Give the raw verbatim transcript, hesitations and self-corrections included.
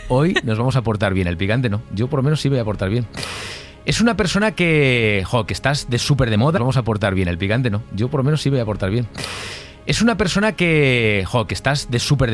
hoy nos vamos a portar bien. El picante no. Yo por lo menos sí voy a portar bien. Es una persona que... Jo, que estás de súper de moda. Vamos a portar bien. El picante no. Yo por lo menos sí voy a portar bien. Es una persona que... Jo, que estás de súper de